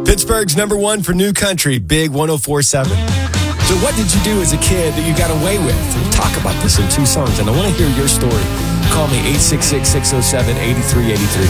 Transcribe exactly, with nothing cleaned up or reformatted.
Pittsburgh's number one for new country, Big one oh four point seven. So what did you do as a kid that you got away with? And talk about this in two songs, and I want to hear your story. Call me eight six six, six oh seven, eight three eight three.